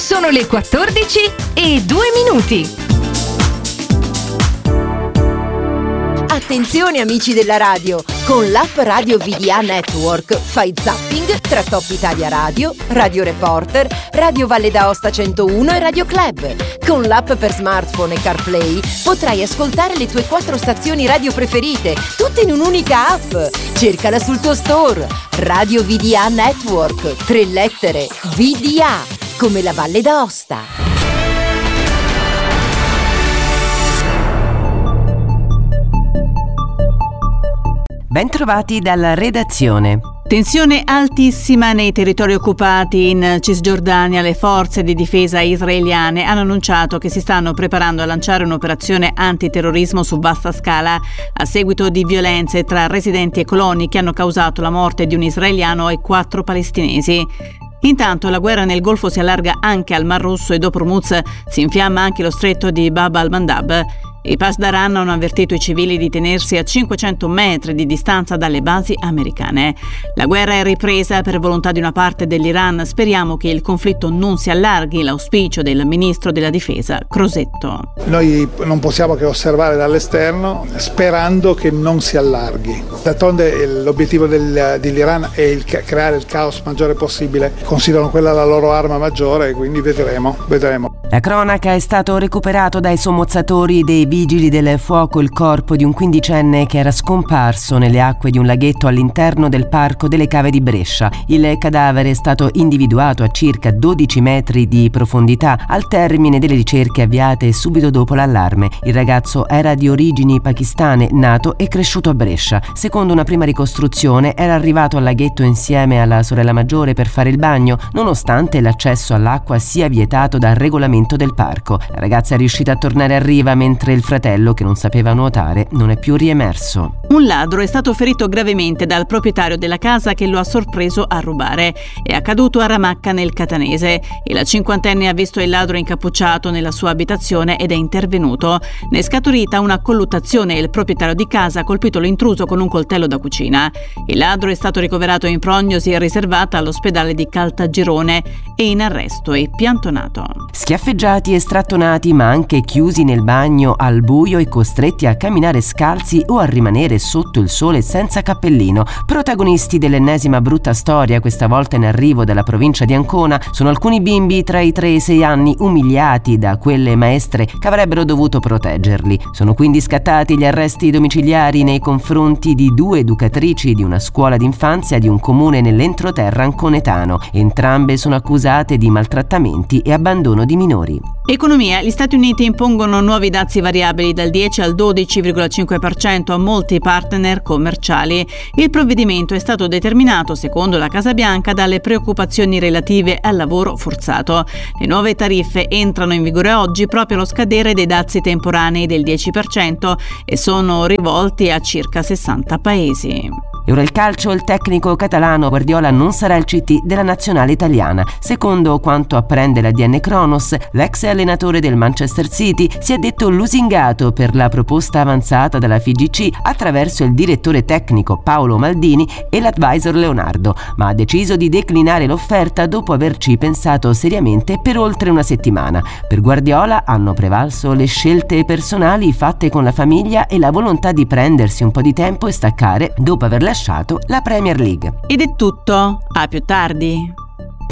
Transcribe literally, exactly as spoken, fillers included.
Sono le quattordici e due minuti. Attenzione amici della radio, con l'app Radio V D A Network fai zapping tra Top Italia Radio, Radio Reporter, Radio Valle d'Aosta centouno e Radio Club. Con l'app per smartphone e CarPlay potrai ascoltare le tue quattro stazioni radio preferite, tutte in un'unica app. Cercala sul tuo store. Radio V D A Network, tre lettere, V D A, come la Valle d'Aosta. Bentrovati dalla redazione. Tensione altissima nei territori occupati in Cisgiordania. Le forze di difesa israeliane hanno annunciato che si stanno preparando a lanciare un'operazione antiterrorismo su vasta scala a seguito di violenze tra residenti e coloni che hanno causato la morte di un israeliano e quattro palestinesi. Intanto la guerra nel Golfo si allarga anche al Mar Rosso e dopo Hormuz si infiamma anche lo stretto di Bab al-Mandab. I Pasdaran hanno avvertito i civili di tenersi a cinquecento metri di distanza dalle basi americane. La guerra è ripresa per volontà di una parte dell'Iran. Speriamo che il conflitto non si allarghi, l'auspicio del ministro della difesa Crosetto. Noi non possiamo che osservare dall'esterno sperando che non si allarghi. D'altronde l'obiettivo del, dell'Iran è il, creare il caos maggiore possibile. Considerano quella la loro arma maggiore e quindi vedremo, vedremo. La cronaca: è stato recuperato dai sommozzatori dei vigili del fuoco il corpo di un quindicenne che era scomparso nelle acque di un laghetto all'interno del Parco delle Cave di Brescia. Il cadavere è stato individuato a circa dodici metri di profondità al termine delle ricerche avviate subito dopo l'allarme. Il ragazzo era di origini pakistane, nato e cresciuto a Brescia. Secondo una prima ricostruzione era arrivato al laghetto insieme alla sorella maggiore per fare il bagno, nonostante l'accesso all'acqua sia vietato dal regolamento del parco. La ragazza è riuscita a tornare a riva mentre il fratello, che non sapeva nuotare, non è più riemerso. Un ladro è stato ferito gravemente dal proprietario della casa che lo ha sorpreso a rubare. È accaduto a Ramacca nel Catanese e la cinquantenne ha visto il ladro incappucciato nella sua abitazione ed è intervenuto. Ne è scaturita una colluttazione e il proprietario di casa ha colpito l'intruso con un coltello da cucina. Il ladro è stato ricoverato in prognosi riservata all'ospedale di Caltagirone e in arresto e piantonato. Schiaffeggiati e strattonati, ma anche chiusi nel bagno al buio e costretti a camminare scalzi o a rimanere sotto il sole senza cappellino. Protagonisti dell'ennesima brutta storia, questa volta in arrivo dalla provincia di Ancona, sono alcuni bimbi tra i tre e i sei anni umiliati da quelle maestre che avrebbero dovuto proteggerli. Sono quindi scattati gli arresti domiciliari nei confronti di due educatrici di una scuola d'infanzia di un comune nell'entroterra anconetano. Entrambe sono accusate di maltrattamenti e abbandono di minori. Economia. Gli Stati Uniti impongono nuovi dazi variabili dal dieci al dodici virgola cinque per cento a molti partner commerciali. Il provvedimento è stato determinato, secondo la Casa Bianca, dalle preoccupazioni relative al lavoro forzato. Le nuove tariffe entrano in vigore oggi proprio allo scadere dei dazi temporanei del dieci per cento e sono rivolti a circa sessanta paesi. E ora il calcio: il tecnico catalano Guardiola non sarà il C T della nazionale italiana. Secondo quanto apprende la D N Kronos, l'ex allenatore del Manchester City si è detto lusingato per la proposta avanzata dalla F I G C attraverso il direttore tecnico Paolo Maldini e l'advisor Leonardo, ma ha deciso di declinare l'offerta dopo averci pensato seriamente per oltre una settimana. Per Guardiola hanno prevalso le scelte personali fatte con la famiglia e la volontà di prendersi un po' di tempo e staccare dopo aver lasciato la Premier League. Ed è tutto, a più tardi.